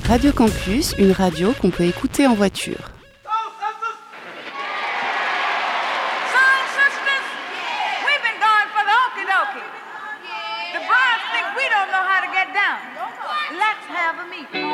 Radio Campus, une radio qu'on peut écouter en voiture. The brides think we don't know how to get down. Let's have a meeting.